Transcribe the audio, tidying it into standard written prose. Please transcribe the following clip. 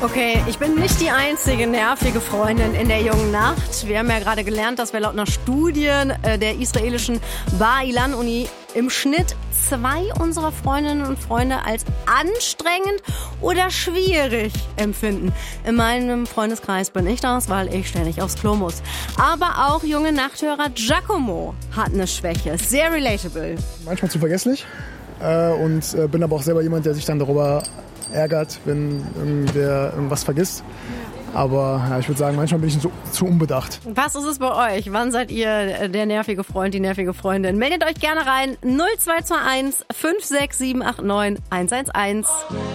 Okay, ich bin nicht die einzige nervige Freundin in der jungen Nacht. Wir haben ja gerade gelernt, dass wir laut einer Studie der israelischen Bar-Ilan-Uni im Schnitt 2 unserer Freundinnen und Freunde als anstrengend oder schwierig empfinden. In meinem Freundeskreis bin ich das, weil ich ständig aufs Klo muss. Aber auch junge Nachthörer Giacomo hat eine Schwäche. Sehr relatable. Manchmal zu vergesslich und bin aber auch selber jemand, der sich dann darüber ärgert, wenn irgendwer irgendwas vergisst. Aber ja, ich würde sagen, manchmal bin ich zu unbedacht. Was ist es bei euch? Wann seid ihr der nervige Freund, die nervige Freundin? Meldet euch gerne rein. 0221 56789 111.